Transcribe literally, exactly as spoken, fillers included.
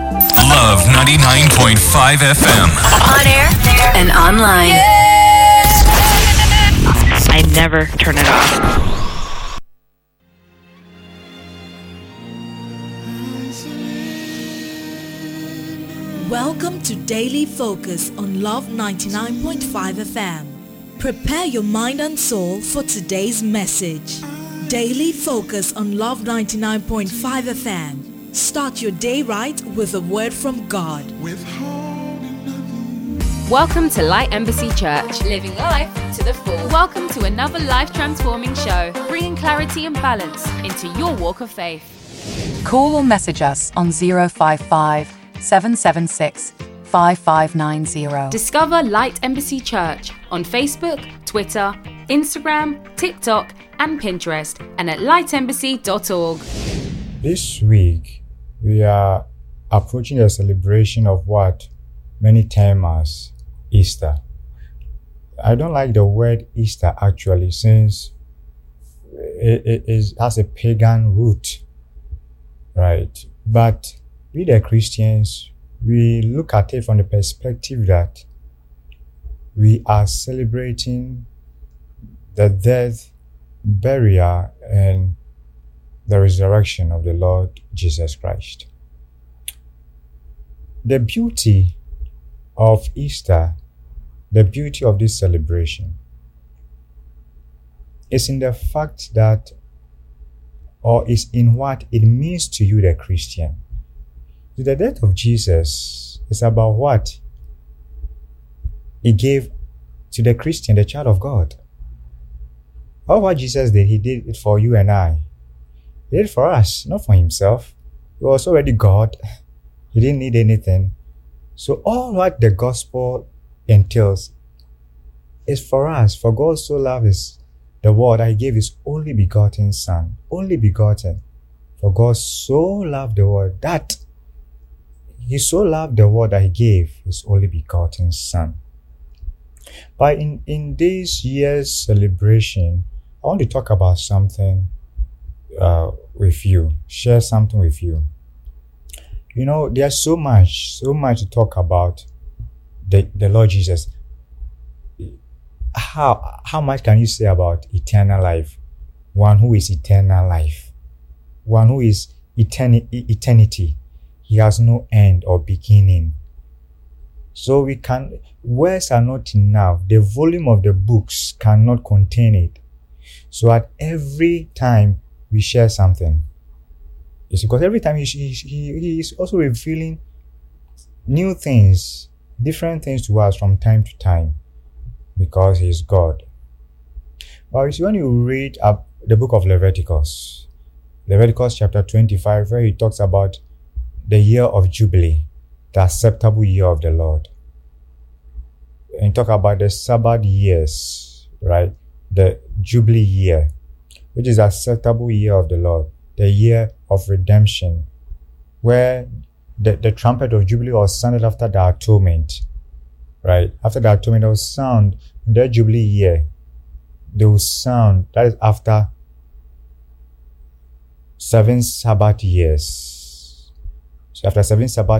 Love ninety-nine point five F M. On air and online. I never turn it off. Welcome to Daily Focus on Love ninety-nine point five F M. Prepare your mind and soul for today's message. Daily Focus on Love ninety-nine point five F M. Start your day right with a word from God. Welcome to Light Embassy Church. Living life to the full. Welcome to another life-transforming show, bringing clarity and balance into your walk of faith. Call or message us on zero five five, seven seven six, five five nine zero. Discover Light Embassy Church on Facebook, Twitter, Instagram, TikTok, and Pinterest, and at light embassy dot org. This week, we are approaching a celebration of what many term as Easter. I don't like the word Easter actually, since it, it, it has a pagan root, right? But we the Christians, we look at it from the perspective that we are celebrating the death, burial, and the resurrection of the Lord Jesus Christ. The beauty of Easter, the beauty of this celebration, is in the fact that, or is in what it means to you, the Christian. The death of Jesus is about what he gave to the Christian, the child of God. All what Jesus did, he did it for you and I. He did it for us, not for himself. He was already God. He didn't need anything. So all what the gospel entails is for us. For God so loved his, the world that he gave his only begotten Son. Only begotten. For God so loved the world that he so loved the world that he gave his only begotten Son. But in, in this year's celebration, I want to talk about something uh, with you, share something with you. You know, there's so much, so much to talk about the, the Lord Jesus. How, how much can you say about eternal life? One who is eternal life. One who is eterni- eternity. He has no end or beginning. So we can, words are not enough. The volume of the books cannot contain it. So at every time we share something, it's because every time he, he, he is also revealing new things, different things to us from time to time, because he is God. But you see, when you read up the book of Leviticus, Leviticus chapter twenty-five, where he talks about the year of Jubilee, the acceptable year of the Lord. And talk about the Sabbath years, right? The Jubilee year, which is the acceptable year of the Lord, the year of redemption, where the, the trumpet of Jubilee was sounded after the atonement, right? After the atonement, there was sound in the Jubilee year. There was sound, that is after seven Sabbath years. So after seven Sabbath